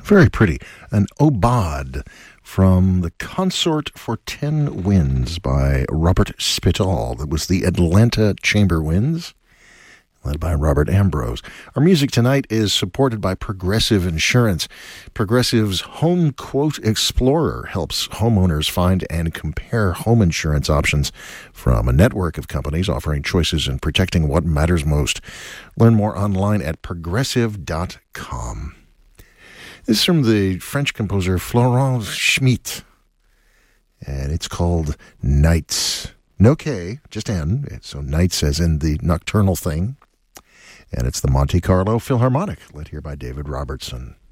Very pretty. An Aubade from the Consort for 10 Winds by Robert Spittal. That was the Atlanta Chamber Winds, led by Robert Ambrose. Our music tonight is supported by Progressive Insurance. Progressive's Home Quote Explorer helps homeowners find and compare home insurance options from a network of companies offering choices and protecting what matters most. Learn more online at progressive.com. This is from the French composer Florent Schmitt, and it's called Nights. No K, just N, so Nights as in the nocturnal thing. And it's the Monte Carlo Philharmonic, led here by David Robertson.